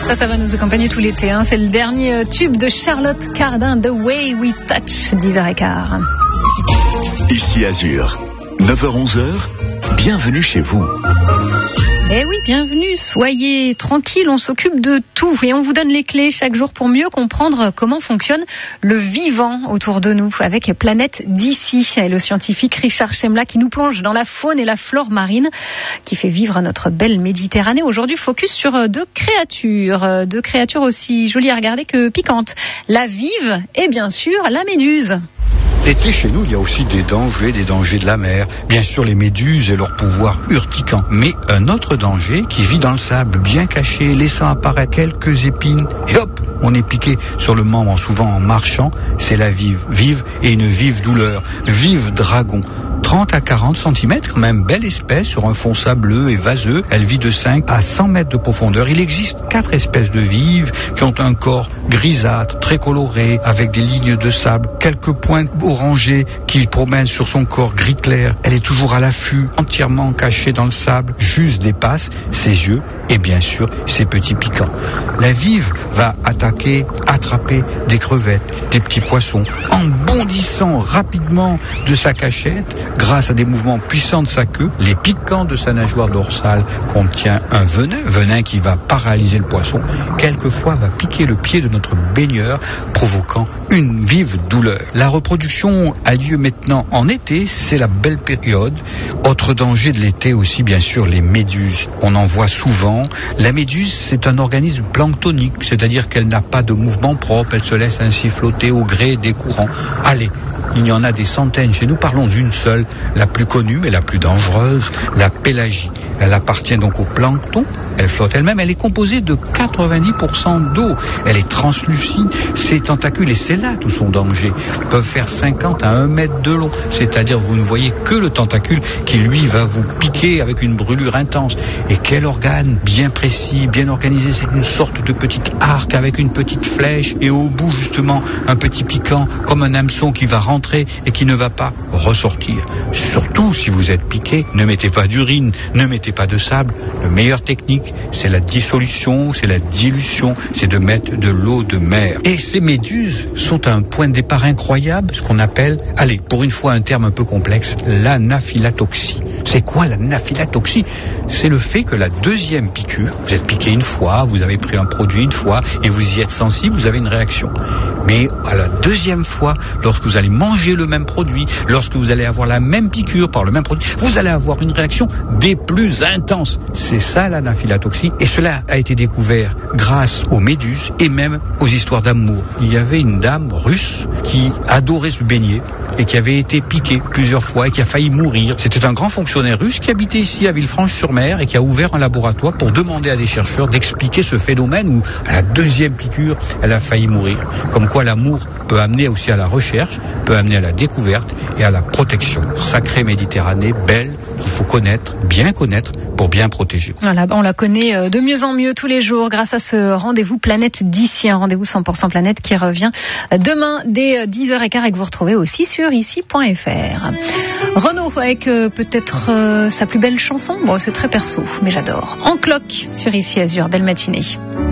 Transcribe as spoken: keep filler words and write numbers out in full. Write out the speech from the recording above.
Ça, ça va nous accompagner tout l'été. Hein. C'est le dernier tube de Charlotte Cardin, The Way We Touch, dix heures quinze. Ici Azur, neuf heures onze, bienvenue chez vous. Eh oui, bienvenue, soyez tranquilles, on s'occupe de tout et on vous donne les clés chaque jour pour mieux comprendre comment fonctionne le vivant autour de nous avec Planète d'ici et le scientifique Richard Chemla qui nous plonge dans la faune et la flore marine qui fait vivre notre belle Méditerranée. Aujourd'hui, focus sur deux créatures, deux créatures aussi jolies à regarder que piquantes. La vive et bien sûr la méduse. L'été, chez nous, il y a aussi des dangers, des dangers de la mer. Bien sûr, les méduses et leur pouvoir urticant. Mais un autre danger qui vit dans le sable, bien caché, laissant apparaître quelques épines. Et hop, on est piqué sur le membre, souvent en marchant. C'est la vive. Vive et une vive douleur. Vive dragon. trente à quarante centimètres, quand même belle espèce sur un fond sableux et vaseux. Elle vit de cinq à cent mètres de profondeur. Il existe quatre espèces de vives qui ont un corps grisâtre, très coloré, avec des lignes de sable, quelques pointes orangées qui promènent sur son corps gris clair. Elle est toujours à l'affût, entièrement cachée dans le sable. Juste dépasse ses yeux et bien sûr ses petits piquants. La vive va attaquer, attraper des crevettes, des petits poissons, en bondissant rapidement de sa cachette. Grâce à des mouvements puissants de sa queue, les piquants de sa nageoire dorsale contient un venin, venin qui va paralyser le poisson, quelquefois va piquer le pied de notre baigneur, provoquant une vive douleur. La reproduction a lieu maintenant en été, c'est la belle période. Autre danger de l'été aussi, bien sûr, les méduses. On en voit souvent. La méduse, c'est un organisme planctonique, c'est-à-dire qu'elle n'a pas de mouvement propre, elle se laisse ainsi flotter au gré des courants. Allez, il y en a des centaines chez nous, parlons d'une seule, la plus connue mais la plus dangereuse, la pélagie. Elle appartient donc au plancton, elle flotte elle-même, elle est composée de quatre-vingt-dix pour cent d'eau, elle est translucide, ses tentacules, et c'est là tout son danger, peuvent faire cinquante à un mètre de long, c'est-à-dire vous ne voyez que le tentacule qui lui va vous piquer avec une brûlure intense. Et quel organe bien précis, bien organisé, c'est une sorte de petit arc avec une petite flèche et au bout justement un petit piquant comme un hameçon qui va rentrer et qui ne va pas ressortir. Surtout si vous êtes piqué, ne mettez pas d'urine, ne mettez pas de sable. La meilleure technique, c'est la dissolution, c'est la dilution, c'est de mettre de l'eau de mer. Et ces méduses sont à un point de départ incroyable, ce qu'on appelle, allez, pour une fois un terme un peu complexe, l'anaphylatoxie. C'est quoi l'anaphylatoxie? C'est le fait que la deuxième piqûre, vous êtes piqué une fois, vous avez pris un produit une fois et vous y êtes sensible, vous avez une réaction. Mais à la deuxième fois, lorsque vous allez manger le même produit, lorsque vous allez avoir la même piqûre par le même produit, vous allez avoir une réaction des plus intenses. C'est ça l'anaphylatoxie et cela a été découvert grâce aux méduses et même aux histoires d'amour. Il y avait une dame russe qui adorait se baigner et qui avait été piquée plusieurs fois et qui a failli mourir. C'était un grand fonctionnaire russe qui habitait ici à Villefranche-sur-Mer et qui a ouvert un laboratoire pour demander à des chercheurs d'expliquer ce phénomène où à la deuxième piqûre, elle a failli mourir. Comme quoi l'amour peut amener aussi à la recherche, peut amener à la découverte et à la protection. Sacrée Méditerranée, belle, qu'il faut connaître, bien connaître pour bien protéger. Voilà, on la connaît de mieux en mieux tous les jours grâce à ce rendez-vous Planète d'ici, un rendez-vous cent pour cent Planète qui revient demain dès dix heures quinze et que vous retrouvez aussi sur ici point f r. Renaud avec euh, peut-être euh, sa plus belle chanson, bon c'est très perso mais j'adore. En cloque sur Ici Azur, belle matinée.